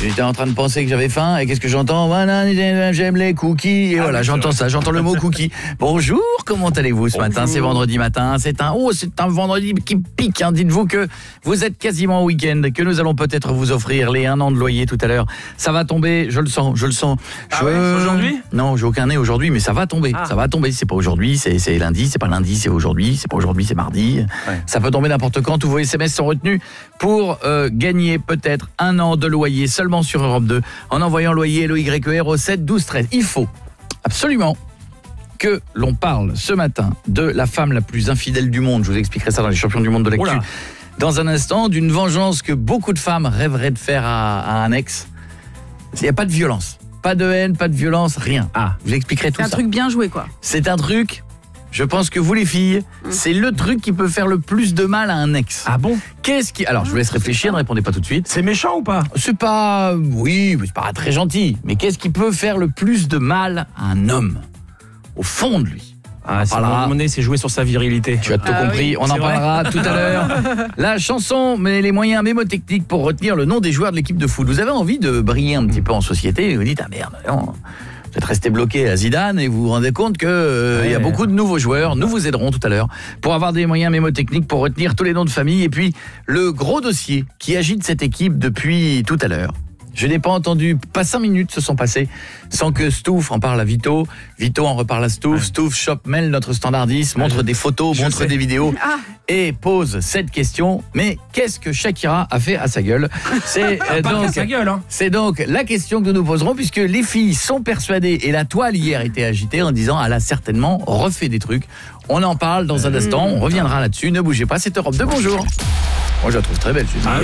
J'étais en train de penser que j'avais faim et qu'est-ce que j'entends? Voilà, j'aime les cookies. Et voilà, j'entends ça, j'entends le mot cookie. Bonjour, comment allez-vous ce matin? C'est vendredi matin, c'est un vendredi qui pique. Hein. Dites-vous que vous êtes quasiment au week-end, que nous allons peut-être vous offrir les 1 an de loyer tout à l'heure. Ça va tomber, je le sens. Ah ouais, c'est aujourd'hui? Non, j'ai aucun nez aujourd'hui, mais ça va tomber. Ça va tomber, c'est pas aujourd'hui, c'est lundi, c'est pas lundi, c'est aujourd'hui, c'est pas aujourd'hui, c'est mardi. Ouais. Ça peut tomber n'importe quand, tous vos SMS sont retenus pour gagner peut-être 1 an de loyer seulement sur Europe 2 en envoyant loyer LOYER au 7 12 13. Il faut absolument que l'on parle ce matin de la femme la plus infidèle du monde. Je vous expliquerai ça dans les champions du monde de l'actu. Oula. Dans un instant, d'une vengeance que beaucoup de femmes rêveraient de faire à un ex. Il n'y a pas de violence, pas de haine, pas de violence, rien. Je vous expliquerai tout ça. C'est un truc bien joué, quoi. C'est un truc... Je pense que vous les filles, c'est le truc qui peut faire le plus de mal à un ex. Ah bon? Alors je vous laisse réfléchir, ne répondez pas tout de suite. C'est méchant ou pas? C'est pas... Oui, c'est pas très gentil. Mais qu'est-ce qui peut faire le plus de mal à un homme? Au fond de lui. Mon nez s'est joué sur sa virilité. Tu as tout compris, oui, on en parlera tout à l'heure. La chanson, mais les moyens mémotechniques pour retenir le nom des joueurs de l'équipe de foot. Vous avez envie de briller un petit peu en société et vous dites, ah merde, non, vous êtes resté bloqué à Zidane et vous vous rendez compte que y a beaucoup de nouveaux joueurs. Nous vous aiderons tout à l'heure pour avoir des moyens mémotechniques pour retenir tous les noms de famille et puis le gros dossier qui agite cette équipe depuis tout à l'heure. Je n'ai pas entendu, pas 5 minutes se sont passées sans que Stouff en parle à Vito, Vito en reparle à Stouff, Stouff chope Mel, notre standardiste, montre des photos, montre des vidéos et pose cette question, mais qu'est-ce que Shakira a fait à sa gueule? C'est donc sa gueule, hein. C'est donc la question que nous nous poserons puisque les filles sont persuadées et la toile hier était agitée en disant elle a certainement refait des trucs. On en parle dans un instant, on reviendra là-dessus, ne bougez pas, c'est Europe 2, bonjour. Moi je la trouve très belle,